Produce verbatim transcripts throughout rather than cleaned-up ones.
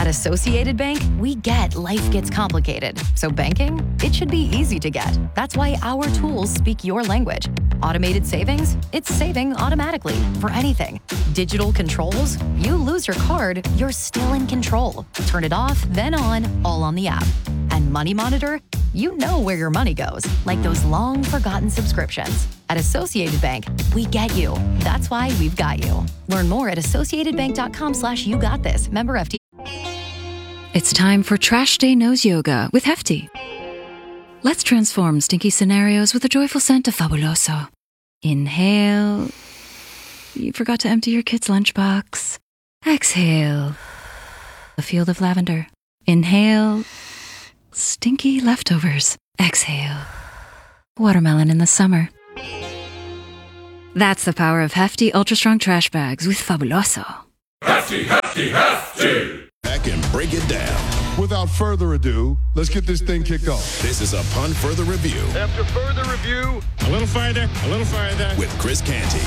Associated Bank, we get life gets complicated. So banking, it should be easy to get. That's why our tools speak your language. Automated savings, it's saving automatically for anything. Digital controls, you lose your card, you're still in control. Turn it off, then on, all on the app. And Money Monitor, you know where your money goes, like those long forgotten subscriptions. At Associated Bank, we get you. That's why we've got you. Learn more at associatedbank.com slash you got this. Member F D. It's time for Trash Day Nose Yoga with Hefty. Let's transform stinky scenarios with a joyful scent of Fabuloso. Inhale. You forgot to empty your kid's lunchbox. Exhale. A field of lavender. Inhale. Stinky leftovers. Exhale. Watermelon in the summer. That's the power of Hefty Ultra Strong Trash Bags with Fabuloso. Hefty, hefty, hefty! Back and break it down. Without further ado, let's get this thing kicked off. This is Upon Further Review. After further review, A little farther, a little farther. With Chris Canty.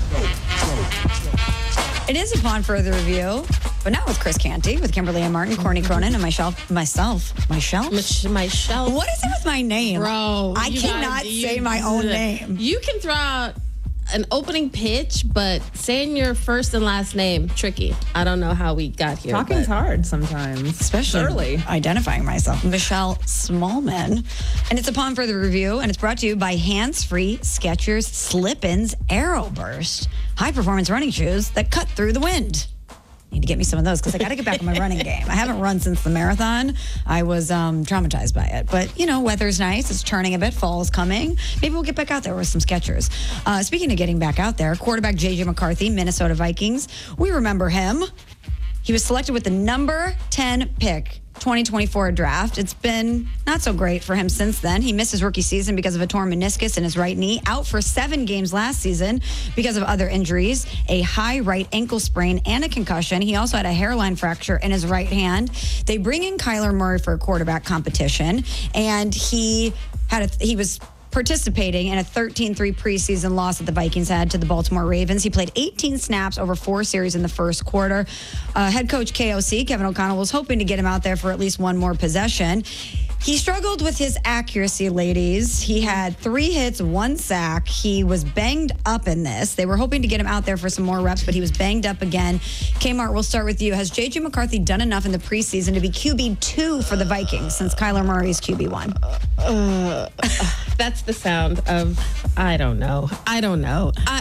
It is Upon Further Review, but not with Chris Canty, with Kimberly and Martin, Courtney Cronin, and myself. Myself. Myself? Mich- myself. What is it with my name? Bro. I you cannot guys- say you- my own name. You can throw out an opening pitch, but saying your first and last name, tricky. I don't know how we got here. Talking's but- hard sometimes. Especially early. identifying myself. Michelle Smallman. And it's Upon Further Review, and it's brought to you by Hands-Free Skechers Slip-ins Aeroburst. High-performance running shoes that cut through the wind. Need to get me some of those because I got to get back on my running game. I haven't run since the marathon. I was um, traumatized by it. But, you know, weather's nice. It's turning a bit. Fall's coming. Maybe we'll get back out there with some Skechers. Uh, speaking of getting back out there, quarterback J J McCarthy, Minnesota Vikings. We remember him. He was selected with the number ten pick, twenty twenty-four draft. It's been not so great for him since then. He missed his rookie season because of a torn meniscus in his right knee, out for seven games last season because of other injuries, a high right ankle sprain and a concussion. He also had a hairline fracture in his right hand. They bring in Kyler Murray for a quarterback competition, and he had a, he was participating in a thirteen three preseason loss that the Vikings had to the Baltimore Ravens. He played eighteen snaps over four series in the first quarter. Uh, head coach K O C, Kevin O'Connell, was hoping to get him out there for at least one more possession. He struggled with his accuracy, ladies. He had three hits, one sack. He was banged up in this. They were hoping to get him out there for some more reps, but he was banged up again. Kmart, we'll start with you. Has J J McCarthy done enough in the preseason to be Q B two for the Vikings since Kyler Murray is Q B one? Uh, that's the sound of, I don't know. I don't know. I,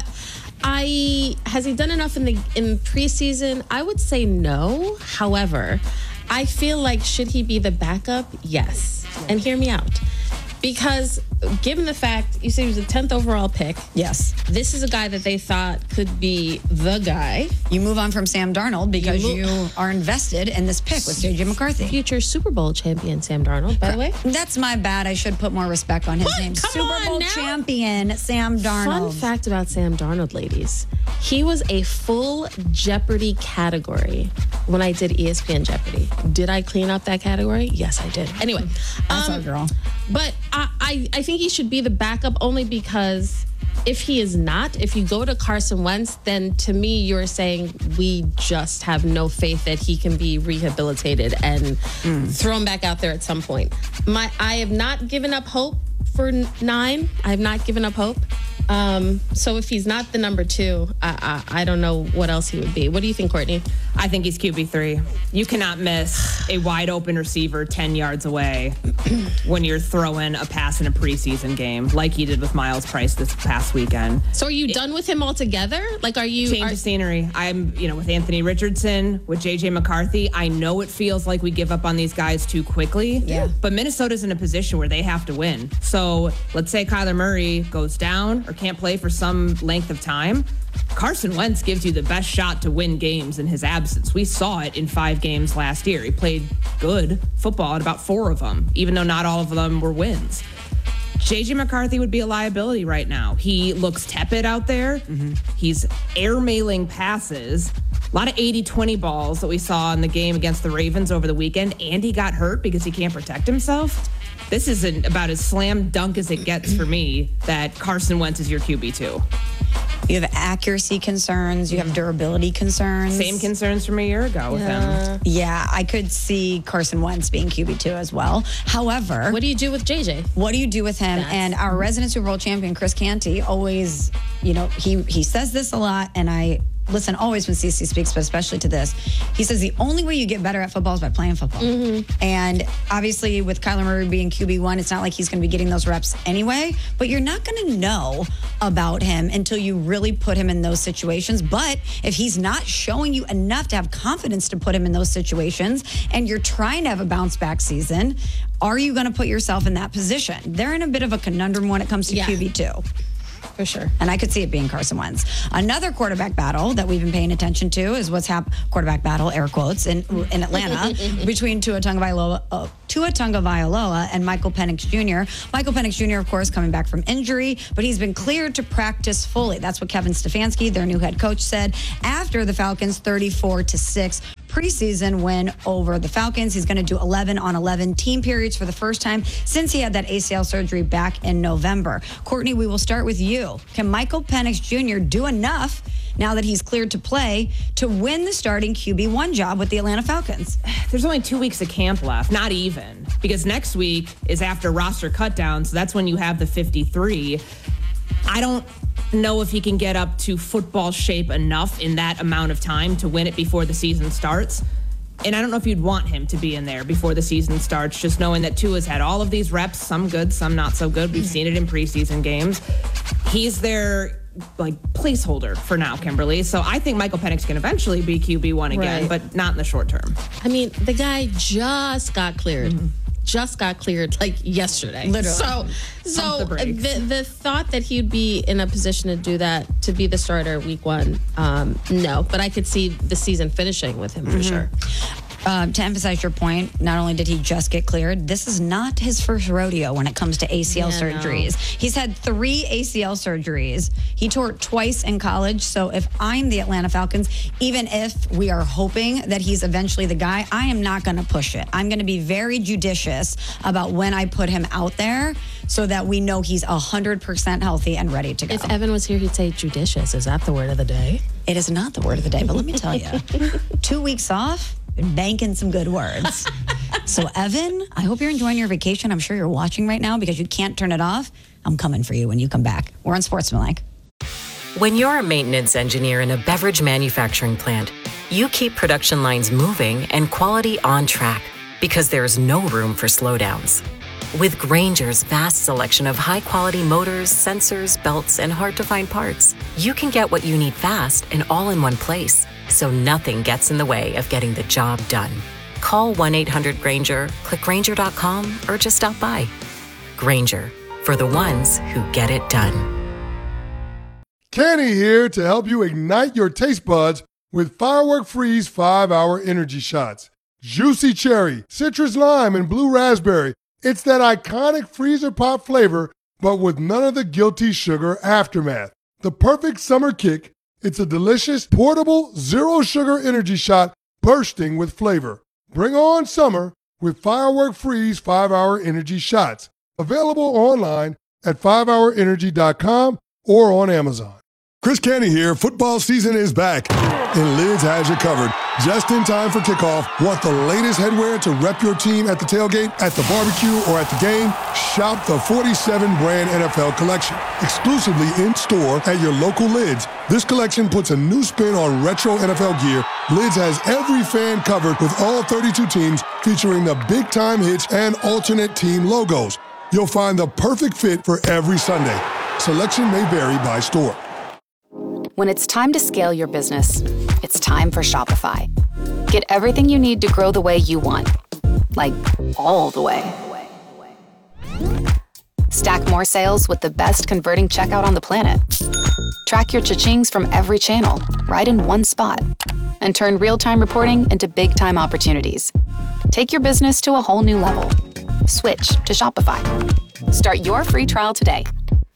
I has he done enough in the in preseason? I would say no. However, I feel like should he be the backup? Yes. And hear me out. Because given the fact, you said he was a tenth overall pick. Yes. This is a guy that they thought could be the guy. You move on from Sam Darnold because you, You you are invested in this pick with J J McCarthy. Future Super Bowl champion Sam Darnold, by the way. That's my bad. I should put more respect on his What? name. Come Super on Bowl now. champion Sam Darnold. Fun fact about Sam Darnold, ladies. He was a full Jeopardy category when I did E S P N Jeopardy. Did I clean up that category? Yes, I did. Anyway. That's um, our girl. But I, I, I think he should be the backup only because if he is not, if you go to Carson Wentz, then to me, you're saying we just have no faith that he can be rehabilitated and mm. thrown back out there at some point. My, I have not given up hope for nine. I have not given up hope. Um, so if he's not the number two, I, I I don't know what else he would be. What do you think, Courtney? I think he's Q B three. You cannot miss a wide open receiver ten yards away when you're throwing a pass in a preseason game like you did with Miles Price this past weekend. So are you it, done with him altogether? Like, are you... Change are, of scenery. I'm, you know, with Anthony Richardson, with J J McCarthy, I know it feels like we give up on these guys too quickly. Yeah. But Minnesota's in a position where they have to win. So let's say Kyler Murray goes down or can't play for some length of time. Carson Wentz gives you the best shot to win games in his absence. We saw it in five games last year. He played good football at about four of them, even though not all of them were wins. J J McCarthy would be a liability right now. He looks tepid out there. Mm-hmm. He's air-mailing passes. A lot of eighty twenty balls that we saw in the game against the Ravens over the weekend, and he got hurt because he can't protect himself. This isn't about as slam dunk as it gets for me that Carson Wentz is your Q B two. You have accuracy concerns. You have durability concerns. Same concerns from a year ago with him. Yeah, I could see Carson Wentz being Q B two as well. However, What do you do with J J? what do you do with him? That's- And our resident Super Bowl champion, Chris Canty, always, you know, he he says this a lot, and I listen always when C C speaks, but especially to this. He says the only way you get better at football is by playing football. And obviously, with Kyler Murray being Q B one, it's not like he's going to be getting those reps anyway, but you're not going to know about him until you really put him in those situations. But if he's not showing you enough to have confidence to put him in those situations, and you're trying to have a bounce back season, are you going to put yourself in that position? They're in a bit of a conundrum when it comes to Yeah. Q B two. For sure. And I could see it being Carson Wentz. Another quarterback battle that we've been paying attention to is what's happened, quarterback battle, air quotes, in, in Atlanta between Tua Tagovailoa, uh, Tua Tagovailoa and Michael Penix Junior Michael Penix Junior, of course, coming back from injury, but he's been cleared to practice fully. That's what Kevin Stefanski, their new head coach, said after the Falcons' thirty-four to six preseason win over the Falcons. He's going to do eleven on eleven team periods for the first time since he had that A C L surgery back in November. Courtney, we will start with you. Can Michael Penix Junior do enough now that he's cleared to play to win the starting Q B one job with the Atlanta Falcons? There's only two weeks of camp left, not even, because next week is after roster cutdown, so that's when you have the fifty-three. I don't know if he can get up to football shape enough in that amount of time to win it before the season starts. And I don't know if you'd want him to be in there before the season starts, just knowing that Tua's had all of these reps, some good, some not so good. We've seen it in preseason games. He's their like placeholder for now, Kimberly. So I think Michael Penix can eventually be Q B one again, Right. but not in the short term. I mean, the guy just got cleared. Mm-hmm. Just got cleared like yesterday. Literally. So, so the brakes. the, the thought that he'd be in a position to do that, to be the starter week one, um, no. But I could see the season finishing with him for sure. Um, to emphasize your point, not only did he just get cleared, this is not his first rodeo when it comes to A C L Yeah, no. surgeries. He's had three A C L surgeries. He tore it twice in college. So if I'm the Atlanta Falcons, even if we are hoping that he's eventually the guy, I am not going to push it. I'm going to be very judicious about when I put him out there so that we know he's one hundred percent healthy and ready to go. If Evan was here, he'd say judicious. Is that the word of the day? It is not the word of the day, but let me tell you, two weeks off, been banking some good words. So, Evan, I hope you're enjoying your vacation. I'm sure you're watching right now because you can't turn it off. I'm coming for you when you come back. We're on Sportsmanlike. When you're a maintenance engineer in a beverage manufacturing plant, you keep production lines moving and quality on track because there's no room for slowdowns. With Grainger's vast selection of high-quality motors, sensors, belts, and hard-to-find parts, you can get what you need fast and all in one place, so nothing gets in the way of getting the job done. Call one eight hundred Grainger, click Grainger dot com, or just stop by. Grainger, for the ones who get it done. Kenny here to help you ignite your taste buds with Firework Freeze five hour Energy Shots. Juicy cherry, citrus lime, and blue raspberry. It's that iconic freezer pop flavor, but with none of the guilty sugar aftermath. The perfect summer kick. It's a delicious, portable, zero-sugar energy shot bursting with flavor. Bring on summer with Firework Freeze five hour Energy Shots. Available online at five hour energy dot com or on Amazon. Chris Canty here. Football season is back, and Lids has you covered. Just in time for kickoff. Want the latest headwear to rep your team at the tailgate, at the barbecue, or at the game? Shop the forty-seven brand N F L collection, exclusively in-store at your local Lids. This collection puts a new spin on retro N F L gear. Lids has every fan covered with all thirty-two teams, featuring the big-time hits and alternate team logos. You'll find the perfect fit for every Sunday. Selection may vary by store. When it's time to scale your business, it's time for Shopify. Get everything you need to grow the way you want. Like, all the way. Stack more sales with the best converting checkout on the planet. Track your cha-chings from every channel, right in one spot. And turn real-time reporting into big-time opportunities. Take your business to a whole new level. Switch to Shopify. Start your free trial today.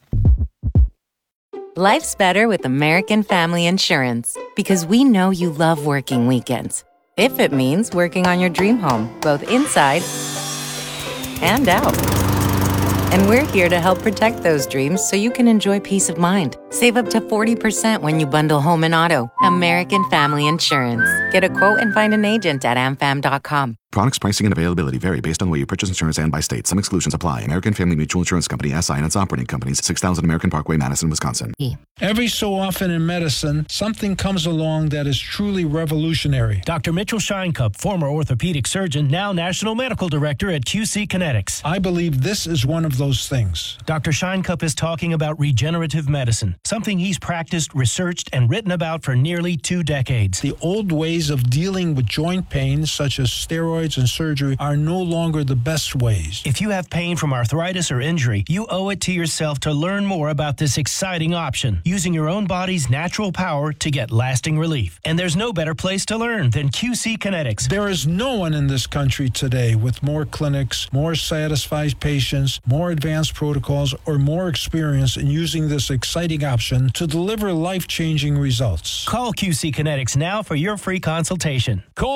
Life's better with American Family Insurance because we know you love working weekends. If it means working on your dream home, both inside and out. And we're here to help protect those dreams so you can enjoy peace of mind. Save up to forty percent when you bundle home and auto. American Family Insurance. Get a quote and find an agent at am fam dot com. Products pricing and availability vary based on where you purchase insurance and by state. Some exclusions apply. American Family Mutual Insurance Company, S I and its operating companies, six thousand American Parkway, Madison, Wisconsin. Every so often in medicine, something comes along that is truly revolutionary. Doctor Mitchell Scheinkup, former orthopedic surgeon, now National Medical Director at Q C Kinetics. I believe this is one of those things. Doctor Scheinkup is talking about regenerative medicine, something he's practiced, researched, and written about for nearly two decades. The old ways of dealing with joint pain, such as steroids and surgery, are no longer the best ways. If you have pain from arthritis or injury, you owe it to yourself to learn more about this exciting option, using your own body's natural power to get lasting relief. And there's no better place to learn than Q C Kinetics. There is no one in this country today with more clinics, more satisfied patients, more advanced protocols, or more experience in using this exciting option to deliver life-changing results. Call Q C Kinetics now for your free consultation. Call